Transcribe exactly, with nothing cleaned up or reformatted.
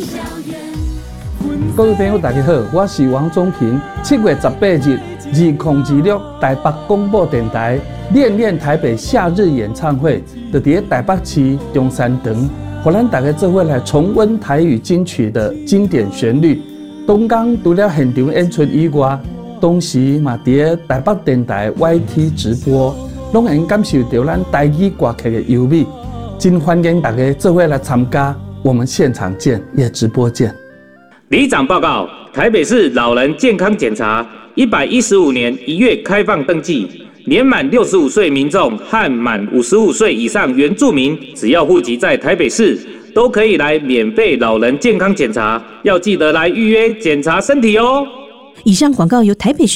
各位朋友，大家好，我是王宗平。七月十八日，二零二六台北广播电台练练台北夏日演唱会，就伫台北市中山堂，互咱大家做伙来重温台语金曲的经典旋律。东港除了现场演出以外，同时嘛伫台北电台 Y T 直播，拢能感受到咱台语歌曲的优美。真欢迎大家做伙来参加，我们现场见，也直播见。 里长报告：台北市老人健康检查，一百一十五年一月开放登记，年满六十五岁民众和满五十五岁以上原住民，只要户籍在台北市，都可以来免费老人健康检查，要记得来预约检查身体哦。 以上广告由台北市